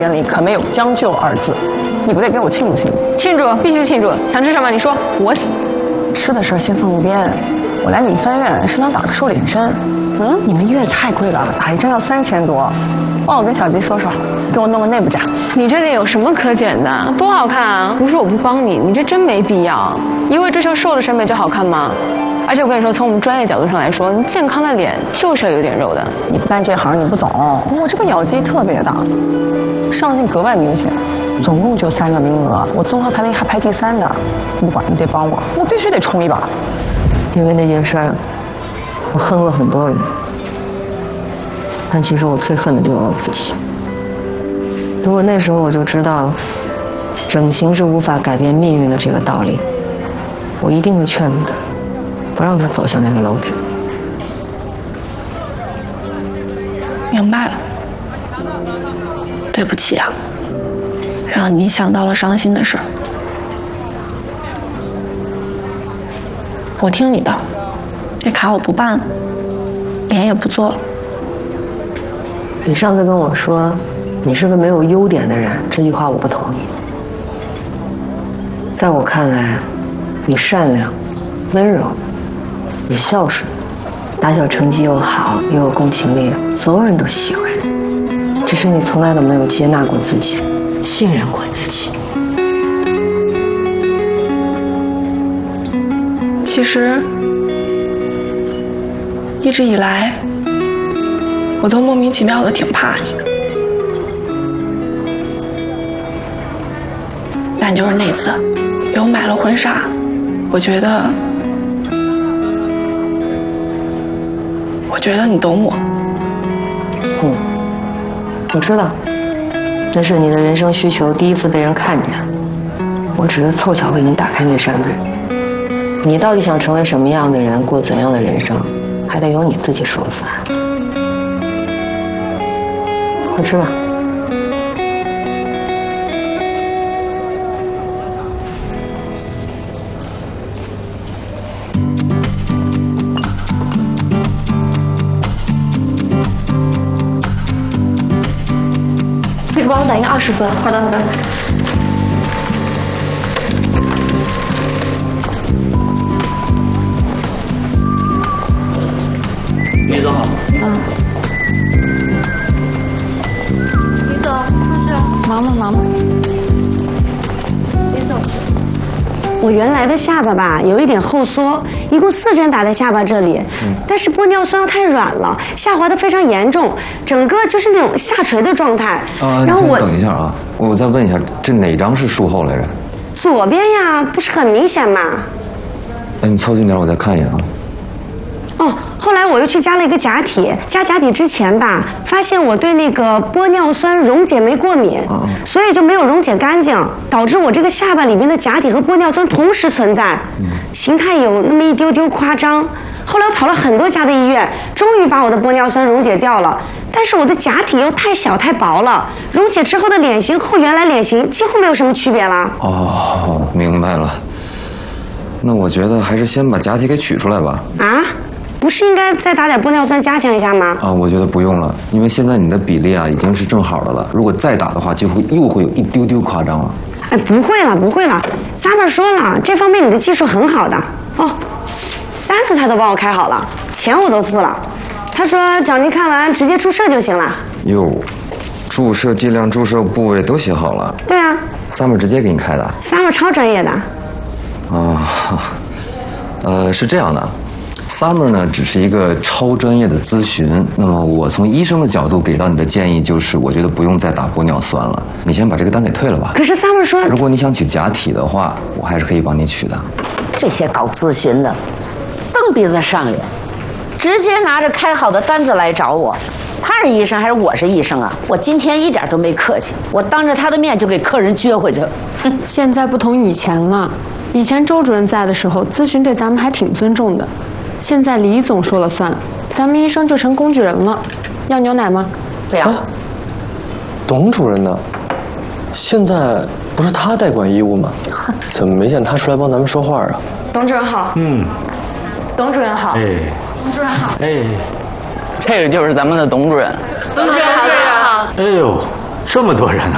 眼里可没有将就二字，你不得给我庆祝庆祝？ 庆祝，必须庆祝！想吃什么？你说，我请。 吃的事儿先放一边，我来你们3院是想打个瘦脸针。你们医院太贵了，打一针要3000多。帮我跟小吉说说，给我弄个内部假。 你这脸有什么可剪的？多好看啊！不是我不帮你，你这真没必要。一味追求瘦的审美就好看吗？而且我跟你说，从我们专业角度上来说，你健康的脸就是要有点肉的。 你不干这行你不懂，我这个咬肌特别大，上镜格外明显。总共就3个名额，我综合排名还排第3的。不管你得帮我，我必须得冲一把。 因为那件事儿，我恨过很多人，但其实我最恨的就是我自己。如果那时候我就知道整形是无法改变命运的这个道理，我一定会劝他，不让他走向那个楼梯。 明白了，对不起啊，让你想到了伤心的事儿。我听你的，这卡我不办了，脸也不做了。 你上次跟我说你是个没有优点的人，这句话我不同意。在我看来，你善良、温柔，也孝顺，打小成绩又好，又有共情力，所有人都喜欢你。只是你从来都没有接纳过自己，信任过自己。 其实，一直以来，我都莫名其妙的挺怕你的。但就是那次，给我买了婚纱，我觉得你懂我。 我知道，那是你的人生需求第一次被人看见，我只是凑巧为你打开那扇门。你到底想成为什么样的人，过怎样的人生，还得由你自己说了算。快吃吧。 那个帮我打印20份。好的，好的。 李总好。 李总，出去了。 忙吧。 李总， 我原来的下巴吧有一点后缩，一共4针打在下巴这里，但是玻尿酸太软了，下滑的非常严重，整个就是那种下垂的状态。然后我等一下啊，我再问一下，这哪张是术后来着？ 左边呀，不是很明显吗？ 哎，你凑近点，我再看一眼啊。 哦，后来我又去加了一个假体，加假体之前吧，发现我对那个玻尿酸溶解酶过敏，所以就没有溶解干净，导致我这个下巴里面的假体和玻尿酸同时存在，形态有那么一丢丢夸张。后来我跑了很多家的医院，终于把我的玻尿酸溶解掉了，但是我的假体又太小太薄了，溶解之后的脸型和原来脸型几乎没有什么区别了。 哦，明白了。那我觉得还是先把假体给取出来吧。 啊？不是应该再打点玻尿酸加强一下吗？ 啊，我觉得不用了，因为现在你的比例啊已经是正好的了。如果再打的话，又会有一丢丢夸张了。 哎，不会了 ，Summer 说了，这方面你的技术很好的哦，单子他都帮我开好了，钱我都付了。他说找您看完直接注射就行了。 哟，注射剂量、注射部位都写好了。 对啊 ，Summer 直接给你开的。 Summer 超专业的。 是这样的。Summer 呢，只是一个超专业的咨询。那么我从医生的角度给到你的建议就是，我觉得不用再打玻尿酸了。你先把这个单给退了吧。 可是 Summer 说， 如果你想取假体的话，我还是可以帮你取的。 这些搞咨询的，蹬鼻子上脸，直接拿着开好的单子来找我。他是医生还是我是医生啊？我今天一点都没客气，我当着他的面就给客人撅回去。 现在不同以前了，以前周主任在的时候，咨询对咱们还挺尊重的。现在李总说了算，咱们医生就成工具人了。要牛奶吗？ 不要。 董主任呢？现在不是他代管医务吗？怎么没见他出来帮咱们说话啊？ 董主任好。董主任好。 董主任好。 这个就是咱们的董主任。 董主任好。 哎呦，这么多人啊！